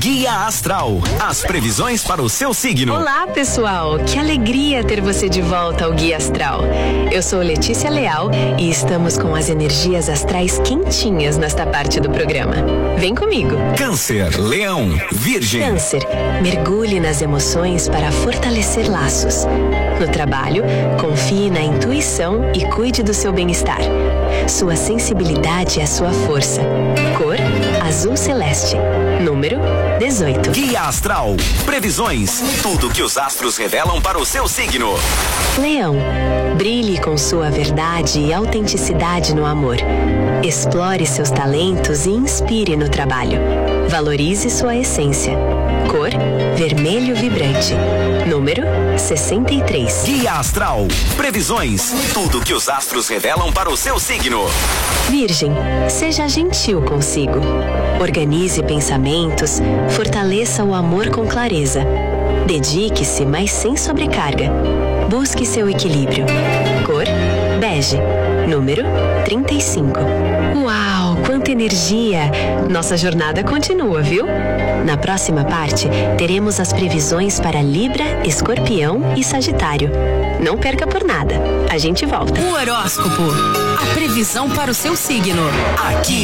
Guia Astral, as previsões para o seu signo. Olá, pessoal, que alegria ter você de volta ao Guia Astral. Eu sou Letícia Leal e estamos com as energias astrais quentinhas nesta parte do programa. Vem comigo. Câncer, Leão, Virgem. Câncer, mergulhe nas emoções para fortalecer laços. No trabalho, confie na intuição e cuide do seu bem-estar. Sua sensibilidade é sua força. Cor, azul celeste. Número, 18. Guia Astral, previsões, tudo que os astros revelam para o seu signo. Leão, brilhe com sua verdade e autenticidade no amor. Explore seus talentos e inspire no trabalho. Valorize sua essência. Cor, vermelho vibrante. Número, 63. Guia Astral, previsões, tudo que os astros revelam para o seu signo. Virgem, seja gentil consigo. Organize pensamentos, fortaleça o amor com clareza. Dedique-se, mas sem sobrecarga. Busque seu equilíbrio. Cor, bege. Número, 35. Uau, quanta energia! Nossa jornada continua, viu? Na próxima parte, teremos as previsões para Libra, Escorpião e Sagitário. Não perca por nada. A gente volta. O horóscopo, a previsão para o seu signo. Aqui